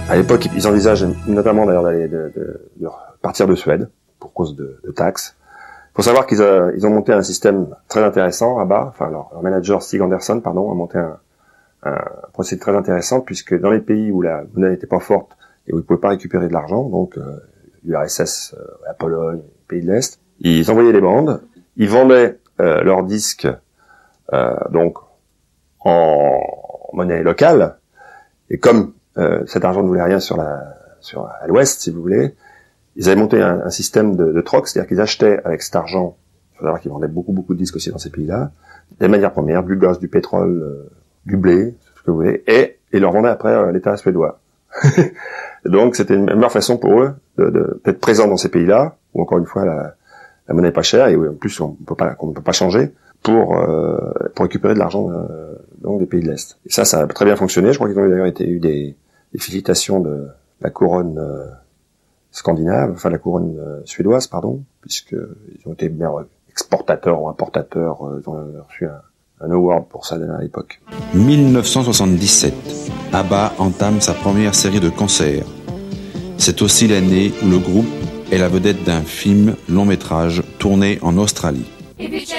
À l'époque, ils envisagent notamment d'ailleurs de partir de Suède pour cause de taxes. Il faut savoir qu'ils ont monté un système très intéressant là-bas. Enfin, leur manager Stig Andersson, a monté un procédé très intéressant, puisque dans les pays où la monnaie n'était pas forte et où ils ne pouvaient pas récupérer de l'argent, donc l'URSS, la Pologne, les pays de l'Est, ils envoyaient les bandes, ils vendaient leurs disques donc en monnaie locale, et comme cet argent ne voulait rien à l'Ouest, si vous voulez, ils avaient monté un système de troc, c'est-à-dire qu'ils achetaient avec cet argent, il faut savoir qu'ils vendaient beaucoup de disques aussi dans ces pays-là, des matières premières, du gaz, du pétrole, du blé, ce que vous voulez, et ils leur vendaient après à l'État suédois. Donc c'était une meilleure façon pour eux d'être présents dans ces pays-là, où encore une fois la monnaie est pas chère et où en plus on ne peut pas changer, pour récupérer de l'argent donc des pays de l'Est. Et ça a très bien fonctionné. Je crois qu'ils ont d'ailleurs eu des félicitations de la couronne scandinave, enfin la couronne suédoise, puisqu'ils ont été meilleurs exportateurs ou importateurs, ils ont reçu un award pour ça à l'époque. 1977, ABBA entame sa première série de concerts. C'est aussi l'année où le groupe est la vedette d'un film long métrage tourné en Australie. If you